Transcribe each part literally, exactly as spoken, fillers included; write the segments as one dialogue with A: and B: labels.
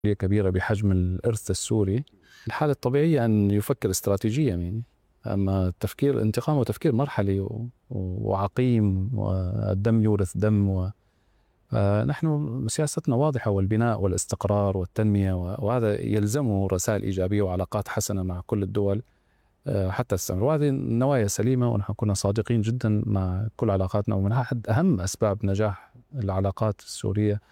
A: كبيرة بحجم الإرث السوري، الحالة الطبيعية أن يفكر استراتيجيا يعني. أما التفكير الانتقام هو تفكير مرحلي وعقيم، والدم يورث دم. ونحن سياستنا واضحة، والبناء والاستقرار والتنمية، وهذا يلزمه رسائل إيجابية وعلاقات حسنة مع كل الدول حتى تستمر. وهذه النوايا سليمة، ونحن كنا صادقين جدا مع كل علاقاتنا. ومن أحد أهم أسباب نجاح العلاقات السورية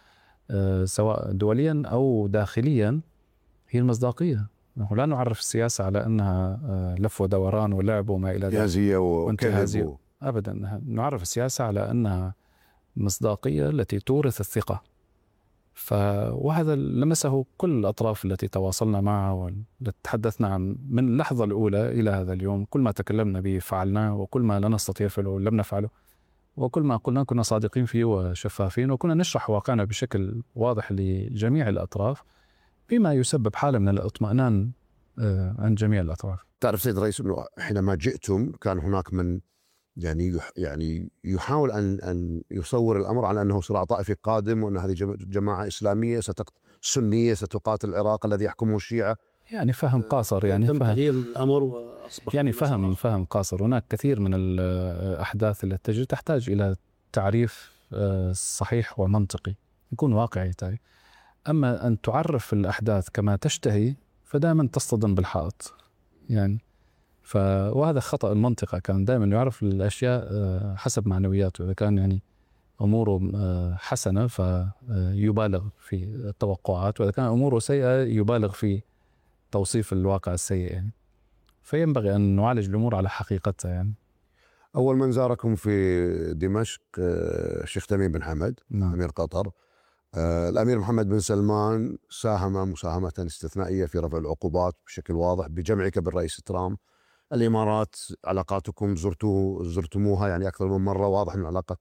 A: سواء دوليا أو داخليا هي المصداقية. نحن لا نعرف السياسة على أنها لف ودوران ولعب وما إلى ذلك،
B: انتهازية وكذب،
A: أبدا. نعرف السياسة على أنها مصداقية التي تورث الثقة. ف... وهذا لمسه كل الأطراف التي تواصلنا معها والتي تحدثنا عن من اللحظة الأولى إلى هذا اليوم. كل ما تكلمنا به فعلناه، وكل ما لا نستطيع فعله لم نفعله، وكل ما قلنا كنا صادقين فيه وشفافين، وكنا نشرح واقعنا بشكل واضح لجميع الأطراف، بما يسبب حالة من الاطمئنان عند جميع الأطراف.
B: تعرف سيد الرئيس أنه حينما جئتم كان هناك من يعني يعني يحاول أن أن يصور الأمر على أنه صراع طائفي قادم، وأن هذه جماعة إسلامية ستقت سنية ستقاتل العراق الذي يحكمه الشيعة.
A: يعني فهم قاصر، يعني
C: تم
A: فهم
C: تغيير الأمر وأصبح
A: يعني فهم فهم قاصر. هناك كثير من الأحداث التي تجري تحتاج إلى تعريف صحيح ومنطقي، يكون واقعي تاعي. أما أن تعرف الأحداث كما تشتهي فدائما تصطدم بالحائط يعني. ف... وهذا خطأ المنطقة. كان دائما يعرف الأشياء حسب معنوياته. إذا كان يعني أموره حسنة فيبالغ في التوقعات، وإذا كان أموره سيئة يبالغ في توصيف الواقع السيء يعني. فينبغي أن نعالج الأمور على حقيقتها يعني.
B: أول من زاركم في دمشق الشيخ تميم بن حمد، نعم. أمير قطر. آه الأمير محمد بن سلمان ساهم مساهمة استثنائية في رفع العقوبات بشكل واضح بجمعك بالرئيس ترامب. الإمارات علاقاتكم زرتوه زرتموها يعني أكثر من مرة، واضح من العلاقة.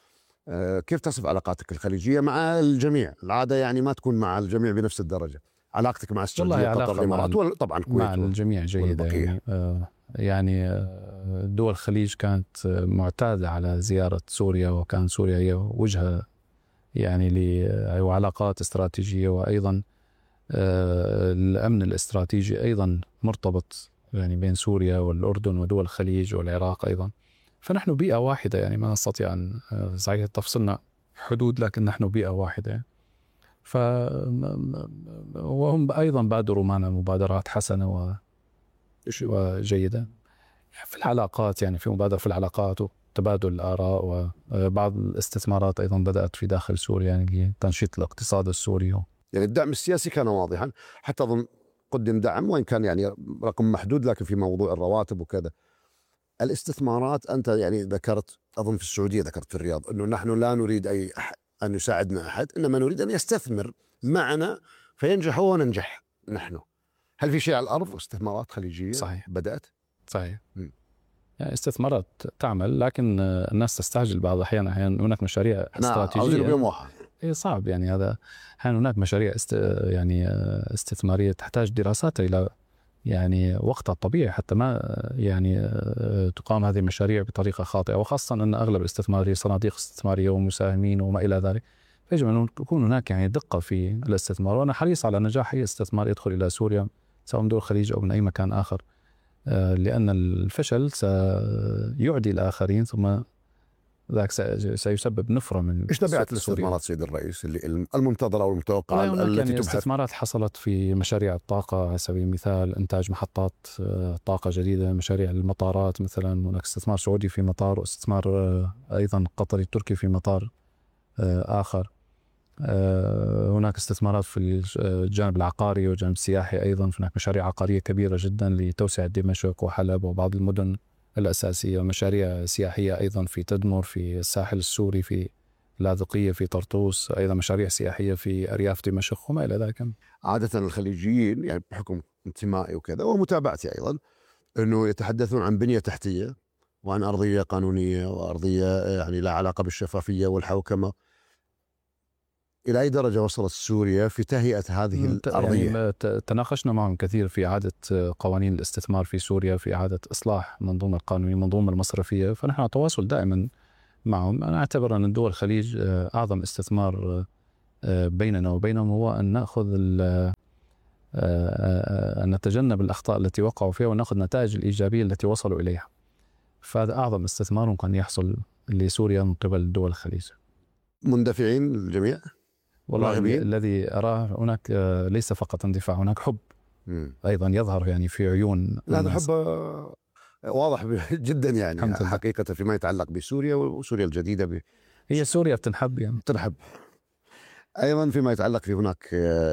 B: آه كيف تصف علاقاتك الخليجية مع الجميع؟ العادة يعني ما تكون مع الجميع بنفس الدرجة. علاقتك مع السعودية قطر الإمارات طبعا الكويت
A: مع الجميع جيدة يعني. آه يعني دول الخليج كانت معتادة على زيارة سوريا، وكان سوريا هي وجهة يعني لعلاقات استراتيجية، وأيضا الأمن الاستراتيجي أيضا مرتبط يعني بين سوريا والأردن ودول الخليج والعراق أيضا. فنحن بيئة واحدة يعني، ما نستطيع أن صحيح تفصلنا حدود، لكن نحن بيئة واحدة يعني. ف وهم أيضا بادروا معنا مبادرات حسنة و... وجيدة في العلاقات يعني، في مبادرة في العلاقات وتبادل الآراء، وبعض الاستثمارات أيضا بدأت في داخل سوريا يعني تنشيط الاقتصاد السوري.
B: يعني الدعم السياسي كان واضحا، حتى أظن قدم دعم وإن كان يعني رقم محدود، لكن في موضوع الرواتب وكذا. الاستثمارات أنت يعني ذكرت أظن في السعودية، ذكرت في الرياض أنه نحن لا نريد أي أحد أن يساعدنا أحد، إنما نريد أن يستثمر معنا فينجح هو وننجح نحن. هل في شيء على الأرض استثمارات خليجية
A: صحيح
B: بدأت؟
A: صحيح. م. يعني استثمارات تعمل، لكن الناس تستعجل بعض الأحيان. أحيانا هناك مشاريع استراتيجية
B: بيوم واحد
A: إيه صعب يعني. هذا أحيانا هناك مشاريع است يعني استثمارية تحتاج دراسات إلى يعني وقتها الطبيعي حتى ما يعني تقام هذه المشاريع بطريقة خاطئة، وخاصة أن أغلب الاستثمار هي صناديق استثمارية ومساهمين وما إلى ذلك. فيجب أن يكون هناك يعني دقة في الاستثمار، وأنا حريص على نجاح أي استثمار يدخل إلى سوريا سواء من دول الخليج أو من أي مكان آخر، لأن الفشل سيعدي الآخرين، ثم ذاك سيسبب نفرة من
B: إيش طبيعة الاستثمارات سيد الرئيس اللي المنتظرة أو المتوقعة
A: التي يعني تبحث؟ استثمارات حصلت في مشاريع الطاقة على سبيل المثال، إنتاج محطات طاقة جديدة، مشاريع المطارات مثلا، هناك استثمار سعودي في مطار، واستثمار أيضا قطري تركي في مطار آخر. هناك استثمارات في الجانب العقاري والجانب السياحي أيضا، هناك مشاريع عقارية كبيرة جدا لتوسعة دمشق وحلب وبعض المدن الأساسية، ومشاريع سياحية أيضا في تدمر في الساحل السوري، في لاذقية، في طرطوس، أيضا مشاريع سياحية في أرياف دمشق وما إلى ذلك.
B: عادة الخليجيين يعني بحكم انتمائي وكذا ومتابعتي أيضا أنه يتحدثون عن بنية تحتية وعن أرضية قانونية وأرضية يعني لا علاقة بالشفافية والحوكمة. إلى أي درجة وصلت سوريا في تهيئة هذه الأرضية؟
A: يعني تناقشنا معهم كثير في إعادة قوانين الاستثمار في سوريا، في إعادة إصلاح منظومة القانونية، منظومة المصرفية. فنحن تواصل دائما معهم. أنا أعتبر أن دول الخليج أعظم استثمار بيننا وبينهم هو أن نأخذ أن نتجنب الأخطاء التي وقعوا فيها ونأخذ النتائج الإيجابية التي وصلوا إليها. فهذا أعظم استثمار ممكن يحصل لسوريا من قبل دول الخليج.
B: مندفعين الجميع؟
A: والله راغبين؟ الذي أراه هناك ليس فقط اندفاع، هناك حب م. أيضا يظهر يعني في عيون.
B: لا هذا حب واضح جدا يعني حقيقة فيما يتعلق بسوريا وسوريا الجديدة ب...
A: هي سوريا بتنحب يعني
B: بتنحب. أيضا فيما يتعلق في هناك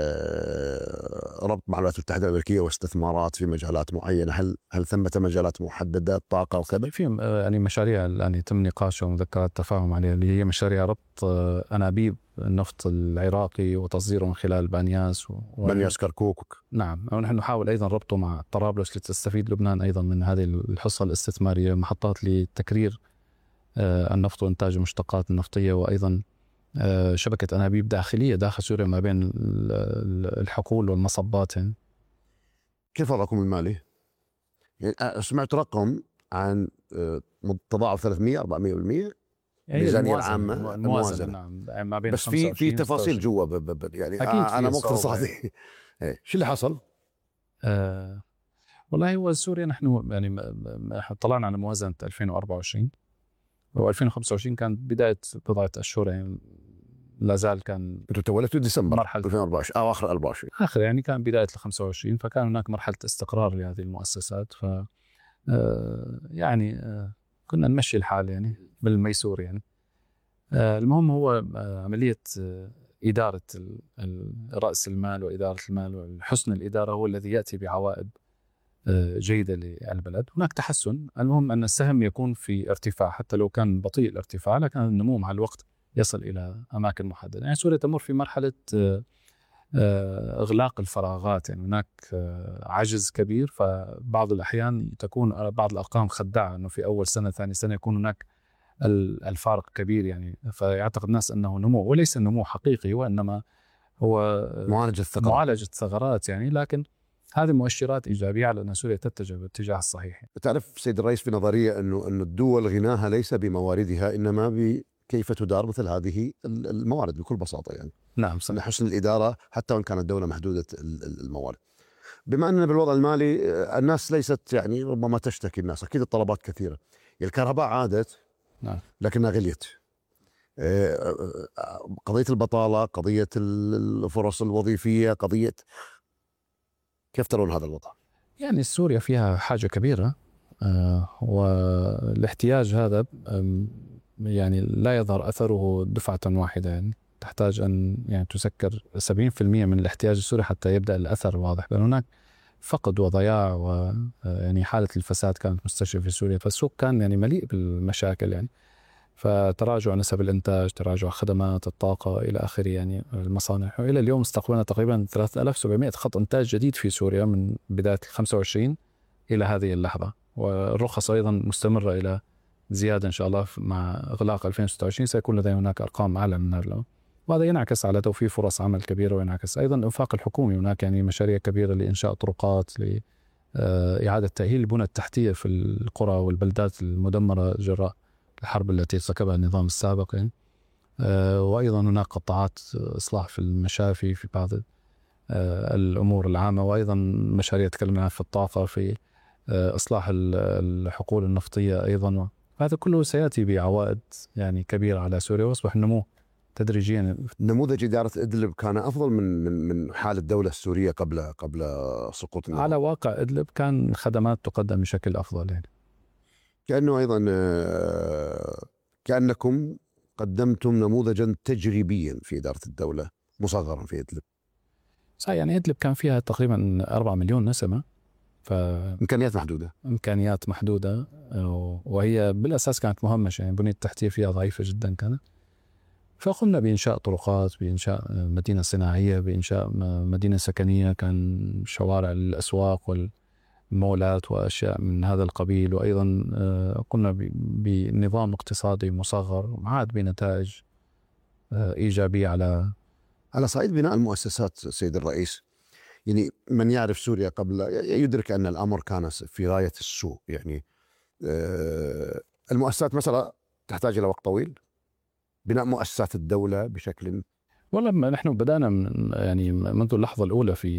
B: ربط مع الولايات المتحدة الأمريكية واستثمارات في مجالات معينة، هل هل ثمة مجالات محددة طاقة وكذا؟
A: في يعني مشاريع الآن يتم نقاشها ومذكرات تفاهم عليها اللي هي مشاريع ربط أنابيب النفط العراقي وتصديره من خلال بانياس و...
B: بانياس كركوك.
A: نعم، ونحن نحاول أيضا ربطه مع طرابلس لتستفيد لبنان أيضا من هذه الحصة الاستثمارية، محطات لتكرير النفط وإنتاج المشتقات النفطية، وأيضا شبكة أنابيب داخلية داخل سوريا ما بين الحقول والمصبات. يعني
B: كيف الرقم المالي؟ يعني سمعت رقم عن تضاعف ثلاثمية أربعمية بالمئة الميزانية العامة
A: الموازنة. نعم، ما بين
B: بس في في تفاصيل جوا يعني آه أنا مو اقتصادي. شو اللي حصل؟
A: آه والله هو سوريا نحن يعني طلعنا على موازنة ألفين وأربعة وعشرين و2025 كانت بداية بضعة أشهر، يعني لا زال كان
B: تولدوا ديسمبر
A: مرحلة
B: ألفين وأربعة وعشرين أو آخر أربعة وعشرين
A: آخر يعني كان بداية ال خمسة وعشرين، فكان هناك مرحلة استقرار لهذه المؤسسات. ف يعني كنا نمشي الحال يعني بالميسور. يعني المهم هو عملية إدارة رأس المال وإدارة المال وحسن الإدارة هو الذي يأتي بعوائد جيدة للبلد. هناك تحسن، المهم أن السهم يكون في ارتفاع حتى لو كان بطيء الارتفاع، لكن النمو مع الوقت يصل إلى أماكن محددة. يعني سوريا تمر في مرحلة إغلاق الفراغات، يعني هناك عجز كبير، فبعض الأحيان تكون بعض الأرقام خداعة أنه في أول سنة ثاني سنة يكون هناك الفارق كبير، يعني فيعتقد الناس أنه نمو، وليس نمو حقيقي وإنما هو
B: معالجة ثغرات.
A: معالجة ثغرات يعني، لكن هذه مؤشرات إيجابية على أن سوريا تتجه بالاتجاه الصحيح.
B: تعرف سيد الرئيس في نظرية أنه أن الدول غناها ليس بمواردها إنما بكيف تدار مثل هذه الموارد بكل بساطة. يعني
A: نعم صحيح.
B: من حسن الإدارة حتى وإن كانت الدولة محدودة الموارد. بما أننا بالوضع المالي الناس ليست يعني ربما تشتكي، الناس أكيد الطلبات كثيرة، الكهرباء عادت
A: نعم
B: لكنها غليت، قضية البطالة، قضية الفرص الوظيفية، قضية كيف ترون هذا الوضع؟
A: يعني سوريا فيها حاجة كبيرة والاحتياج هذا يعني لا يظهر أثره دفعة واحدة، يعني تحتاج أن يعني تسكر سبعين بالمئة من الاحتياج السوري حتى يبدأ الأثر واضح، لأن هناك فقد وضياع ويعني حالة الفساد كانت مستشرفة في سوريا، فالسوق كان يعني مليء بالمشاكل، يعني فتراجع نسب الإنتاج، تراجع خدمات الطاقة إلى آخره، يعني المصانع. وإلى اليوم استقبلنا تقريبا ثلاثة آلاف وسبعمئة خط إنتاج جديد في سوريا من بداية خمسة وعشرين إلى هذه اللحظة، والرخص أيضا مستمرة إلى زيادة إن شاء الله مع إغلاق ألفين وستة وعشرين سيكون لدينا هناك أرقام أعلى من هذا، وهذا ينعكس على توفير فرص عمل كبيرة، وينعكس أيضا الإنفاق الحكومي. هناك يعني مشاريع كبيرة لإنشاء طرقات، لإعادة تأهيل البنى التحتية في القرى والبلدات المدمرة جراء الحرب التي ارتكبها النظام السابق، يعني وأيضا هناك قطاعات إصلاح في المشافي في بعض الأمور العامة، وأيضا مشاريع تكلمنا عنها في الطاقة، في إصلاح الحقول النفطية أيضا. هذا كله سيأتي بعوائد يعني كبيرة على سوريا، وأصبح النمو تدريجيا.
B: نموذج إدارة إدلب كان أفضل من من من حال الدولة السورية قبل قبل سقوط النظام.
A: على واقع إدلب كان الخدمات تقدم بشكل أفضل، يعني
B: كأنه أيضا كأنكم قدمتم نموذجا تجريبيا في إدارة الدولة مصغرا في إدلب.
A: صحيح، يعني إدلب كان فيها تقريبا أربعة مليون نسمة،
B: فإمكانيات محدودة
A: إمكانيات محدودة، وهي بالأساس كانت مهمشة، يعني البنية التحتية فيها ضعيفة جدا كانت. فقمنا بإنشاء طرقات، بإنشاء مدينة صناعية، بإنشاء مدينة سكنية، كان شوارع للأسواق والمولات وأشياء من هذا القبيل، وأيضا قمنا بنظام اقتصادي مصغر عاد بنتائج إيجابية على
B: على صعيد بناء المؤسسات. سيد الرئيس، يعني من يعرف سوريا قبل يدرك أن الأمر كان في غاية السوء، يعني المؤسسات مثلا تحتاج إلى وقت طويل، بناء مؤسسات الدولة بشكل
A: والله نحن بدأنا من يعني منذ اللحظة الأولى في